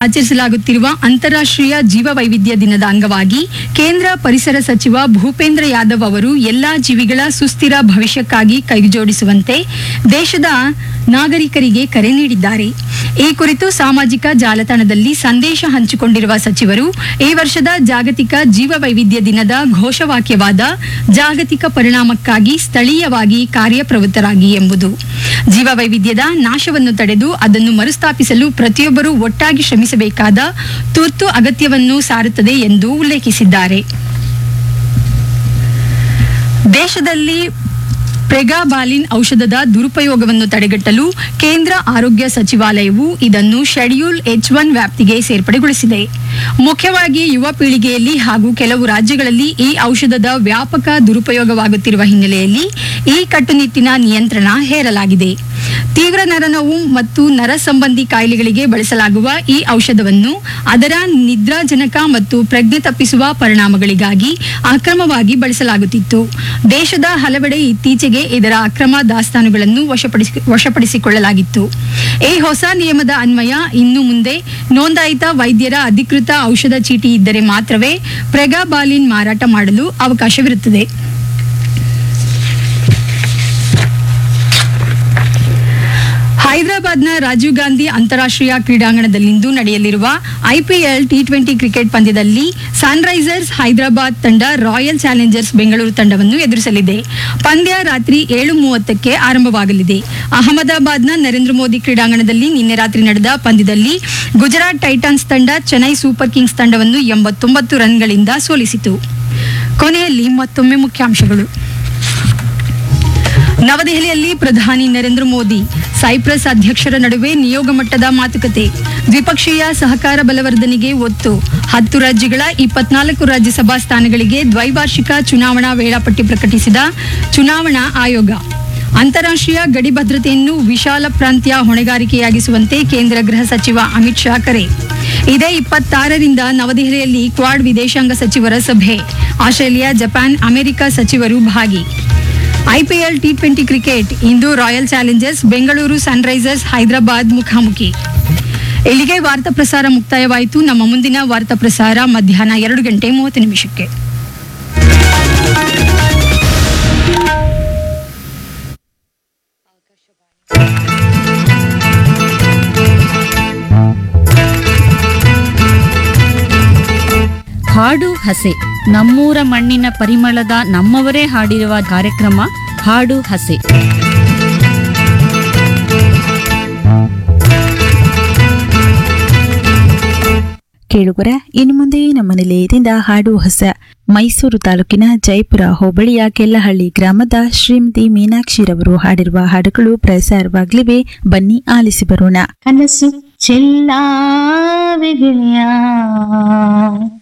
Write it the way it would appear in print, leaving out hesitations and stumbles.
ಆಚರಿಸಲಾಗುತ್ತಿರುವ ಅಂತಾರಾಷ್ಟ್ರೀಯ ಜೀವವೈವಿಧ್ಯ ದಿನದ ಅಂಗವಾಗಿ ಕೇಂದ್ರ ಪರಿಸರ ಸಚಿವ ಭೂಪೇಂದ್ರ ಯಾದವ್ ಅವರು ಎಲ್ಲಾ ಜೀವಿಗಳ ಸುಸ್ಥಿರ ಭವಿಷ್ಯಕ್ಕಾಗಿ ಕೈಜೋಡಿಸುವಂತೆ ದೇಶದ ನಾಗರಿಕರಿಗೆ ಕರೆ ನೀಡಿದ್ದಾರೆ. ಈ ಕುರಿತು ಸಾಮಾಜಿಕ ಜಾಲತಾಣದಲ್ಲಿ ಸಂದೇಶ ಹಂಚಿಕೊಂಡಿರುವ ಸಚಿವರು ಈ ವರ್ಷದ ಜಾಗತಿಕ ಜೀವವೈವಿಧ್ಯ ದಿನದ ಘೋಷವಾಕ್ಯವಾದ ಜಾಗತಿಕ ಪರಿಣಾಮಕ್ಕಾಗಿ ಸ್ಥಳೀಯವಾಗಿ ಕಾರ್ಯಪ್ರವೃತ್ತರಾಗಿ ಎಂಬುದು ಜೀವವೈವಿಧ್ಯದ ನಾಶವನ್ನು ತಡೆದು ಅದನ್ನು ಮರುಸ್ಥಾಪಿಸಲು ಪ್ರತಿಯೊಬ್ಬರೂ ಒಟ್ಟಾಗಿ ಶ್ರಮಿಸಬೇಕಾದ ತುರ್ತು ಅಗತ್ಯವನ್ನು ಸಾರುತ್ತದೆ ಎಂದು ಉಲ್ಲೇಖಿಸಿದ್ದಾರೆ. ದೇಶದಲ್ಲಿ ಪ್ರೆಗಾಬಾಲಿನ್ ಔಷಧದ ದುರುಪಯೋಗವನ್ನು ತಡೆಗಟ್ಟಲು ಕೇಂದ್ರ ಆರೋಗ್ಯ ಸಚಿವಾಲಯವು ಇದನ್ನು ಶೆಡ್ಯೂಲ್ H1 ವ್ಯಾಪ್ತಿಗೆ ಸೇರ್ಪಡೆಗೊಳಿಸಿದೆ. ಮುಖ್ಯವಾಗಿ ಯುವ ಪೀಳಿಗೆಯಲ್ಲಿ ಹಾಗೂ ಕೆಲವು ರಾಜ್ಯಗಳಲ್ಲಿ ಈ ಔಷಧದ ವ್ಯಾಪಕ ದುರುಪಯೋಗವಾಗುತ್ತಿರುವ ಹಿನ್ನೆಲೆಯಲ್ಲಿ ಈ ಕಟ್ಟುನಿಟ್ಟಿನ ನಿಯಂತ್ರಣ ಹೇರಲಾಗಿದೆ. ತೀವ್ರ ನರನೋವು ಮತ್ತು ನರ ಸಂಬಂಧಿ ಕಾಯಿಲೆಗಳಿಗೆ ಬಳಸಲಾಗುವ ಈ ಔಷಧವನ್ನು ಅದರ ನಿದ್ರಾಜನಕ ಮತ್ತು ಪ್ರಜ್ಞೆ ತಪ್ಪಿಸುವ ಪರಿಣಾಮಗಳಿಗಾಗಿ ಅಕ್ರಮವಾಗಿ ಬಳಸಲಾಗುತ್ತಿತ್ತು. ದೇಶದ ಹಲವೆಡೆ ಇತ್ತೀಚೆಗೆ ಇದರ ಅಕ್ರಮ ದಾಸ್ತಾನುಗಳನ್ನು ವಶಪಡಿಸಿಕೊಳ್ಳಲಾಗಿತ್ತು. ಈ ಹೊಸ ನಿಯಮದ ಅನ್ವಯ ಇನ್ನು ಮುಂದೆ ನೋಂದಾಯಿತ ವೈದ್ಯರ ಅಧಿಕೃತ ಔಷಧ ಚೀಟಿ ಇದ್ದರೆ ಮಾತ್ರವೇ ಪ್ರೆಗಾಬಾಲಿನ್ ಮಾರಾಟ ಮಾಡಲು ಅವಕಾಶವಿರುತ್ತದೆ. ಹೈದರಾಬಾದ್ನ ರಾಜೀವ್ ಗಾಂಧಿ ಅಂತಾರಾಷ್ಟ್ರೀಯ ಕ್ರೀಡಾಂಗಣದಲ್ಲಿಂದು ನಡೆಯಲಿರುವ IPL T20 ಕ್ರಿಕೆಟ್ ಪಂದ್ಯದಲ್ಲಿ ಸನ್ರೈಸರ್ಸ್ ಹೈದರಾಬಾದ್ ತಂಡ ರಾಯಲ್ ಚಾಲೆಂಜರ್ಸ್ ಬೆಂಗಳೂರು ತಂಡವನ್ನು ಎದುರಿಸಲಿದೆ. ಪಂದ್ಯ ರಾತ್ರಿ 7:30ಕ್ಕೆ ಆರಂಭವಾಗಲಿದೆ. ಅಹಮದಾಬಾದ್ನ ನರೇಂದ್ರ ಮೋದಿ ಕ್ರೀಡಾಂಗಣದಲ್ಲಿ ನಿನ್ನೆ ರಾತ್ರಿ ನಡೆದ ಪಂದ್ಯದಲ್ಲಿ ಗುಜರಾತ್ ಟೈಟಾನ್ಸ್ ತಂಡ ಚೆನ್ನೈ ಸೂಪರ್ ಕಿಂಗ್ಸ್ ತಂಡವನ್ನು 89 ರನ್ಗಳಿಂದ ಸೋಲಿಸಿತು. ಕೊನೆಯಲ್ಲಿ ಮತ್ತೊಮ್ಮೆ ಮುಖ್ಯಾಂಶಗಳು. ನವದೆಹಲಿಯಲ್ಲಿ ಪ್ರಧಾನಿ ನರೇಂದ್ರ ಮೋದಿ ಸೈಪ್ರಸ್ ಅಧ್ಯಕ್ಷರ ನಡುವೆ ನಿಯೋಗ ಮಟ್ಟದ ಮಾತುಕತೆ. ದ್ವಿಪಕ್ಷೀಯ ಸಹಕಾರ ಬಲವರ್ಧನೆಗೆ ಒತ್ತು. 10 ರಾಜ್ಯಗಳ 24 ರಾಜ್ಯಸಭಾ ಸ್ಥಾನಗಳಿಗೆ ದ್ವೈವಾರ್ಷಿಕ ಚುನಾವಣಾ ವೇಳಾಪಟ್ಟಿ ಪ್ರಕಟಿಸಿದ ಚುನಾವಣಾ ಆಯೋಗ. ಅಂತಾರಾಷ್ಟ್ರೀಯ ಗಡಿ ಭದ್ರತೆಯನ್ನು ವಿಶಾಲ ಪ್ರಾಂತ್ಯ ಹೊಣೆಗಾರಿಕೆಯಾಗಿಸುವಂತೆ ಕೇಂದ್ರ ಗೃಹ ಸಚಿವ ಅಮಿತ್ ಶಾ ಕರೆ. ಇದೇ 26ರಿಂದ ನವದೆಹಲಿಯಲ್ಲಿ ಕ್ವಾಡ್ ವಿದೇಶಾಂಗ ಸಚಿವರ ಸಭೆ. ಆಸ್ಟ್ರೇಲಿಯಾ, ಜಪಾನ್, ಅಮೆರಿಕ ಸಚಿವರು ಭಾಗಿ. IPL T20 ಕ್ರಿಕೆಟ್ ಇಂದು royal Challengers Bengaluru Sunrisers Hyderabad ಮುಖಾಮುಖಿ. ಇಲ್ಲಿಗೆ ವಾರ್ತಾ ಪ್ರಸಾರ ಮುಕ್ತಾಯವಾಯಿತು. ನಮ್ಮ ಮುಂದಿನ ವಾರ್ತಾ ಪ್ರಸಾರ ಮಧ್ಯಾಹ್ನ 2:30 ಹಾಡು ಹಸೆ ನಮ್ಮೂರ ಮಣ್ಣಿನ ಪರಿಮಳದ ನಮ್ಮವರೇ ಹಾಡಿರುವ ಕಾರ್ಯಕ್ರಮ ಹಾಡು ಹಸೆ. ಕೇಳುಗರ ಇನ್ನು ಮುಂದೆ ನಮ್ಮ ನಿಲಯದಿಂದ ಹಾಡು ಹೊಸ ಮೈಸೂರು ತಾಲೂಕಿನ ಜಯಪುರ ಹೋಬಳಿಯ ಕೆಲ್ಲಹಳ್ಳಿ ಗ್ರಾಮದ ಶ್ರೀಮತಿ ಮೀನಾಕ್ಷಿರವರು ಹಾಡಿರುವ ಹಾಡುಗಳು ಪ್ರಸಾರವಾಗಲಿವೆ. ಬನ್ನಿ ಆಲಿಸಿ ಬರೋಣ. ಕನಸು ಚೆಲ್ಲಾವೆ ಗೆಳೆಯ